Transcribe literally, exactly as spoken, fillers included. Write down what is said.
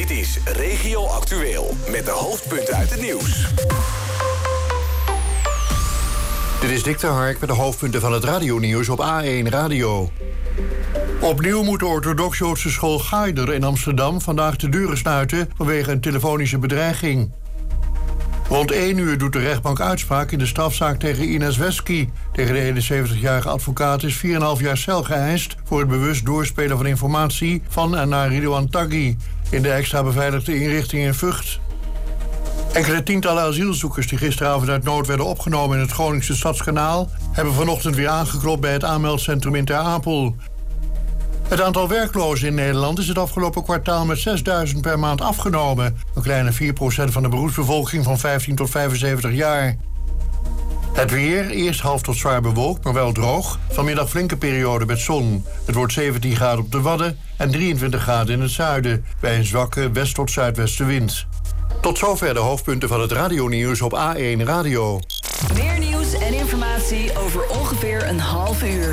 Dit is Regio Actueel met de hoofdpunten uit het nieuws. Dit is Dick ter Hark met de hoofdpunten van het radionieuws op A één Radio. Opnieuw moet de orthodox-Joodse school Gaider in Amsterdam vandaag de deuren sluiten vanwege een telefonische bedreiging. Rond één uur doet de rechtbank uitspraak in de strafzaak tegen Ines Wesky. Tegen de eenenzeventigjarige advocaat is vier komma vijf jaar cel geëist voor het bewust doorspelen van informatie van en naar Ridouan Taghi in de extra beveiligde inrichting in Vught. Enkele tientallen asielzoekers die gisteravond uit nood werden opgenomen in het Groningse Stadskanaal hebben vanochtend weer aangeklopt bij het aanmeldcentrum in Ter Apel. Het aantal werklozen in Nederland is het afgelopen kwartaal met zesduizend per maand afgenomen. Een kleine vier procent van de beroepsbevolking van vijftien tot vijfenzeventig jaar. Het weer, eerst half tot zwaar bewolkt, maar wel droog. Vanmiddag flinke periode met zon. Het wordt zeventien graden op de Wadden en drieëntwintig graden in het zuiden, bij een zwakke west- tot zuidwestenwind. Tot zover de hoofdpunten van het radionieuws op A één Radio. Meer nieuws en informatie over ongeveer een half uur.